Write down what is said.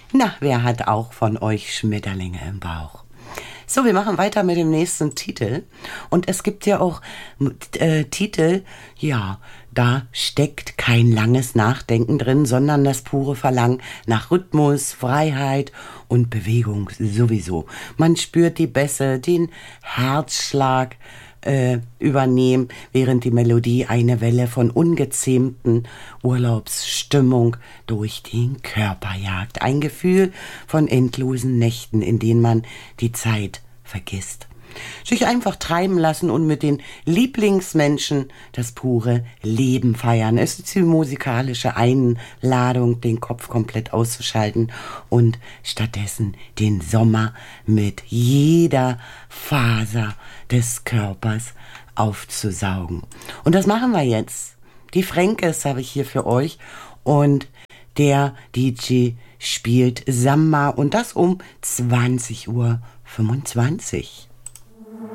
Na, wer hat auch von euch Schmetterlinge im Bauch? So, wir machen weiter mit dem nächsten Titel. Und es gibt ja auch Titel, ja, da steckt kein langes Nachdenken drin, sondern das pure Verlangen nach Rhythmus, Freiheit und Bewegung sowieso. Man spürt die Bässe, den Herzschlag übernehmen, während die Melodie eine Welle von ungezähmten Urlaubsstimmung durch den Körper jagt. Ein Gefühl von endlosen Nächten, in denen man die Zeit vergisst. Sich einfach treiben lassen und mit den Lieblingsmenschen das pure Leben feiern. Es ist die musikalische Einladung, den Kopf komplett auszuschalten und stattdessen den Sommer mit jeder Faser des Körpers aufzusaugen. Und das machen wir jetzt. Die Fränkes habe ich hier für euch und der DJ spielt Samba und das um 20:25 Uhr.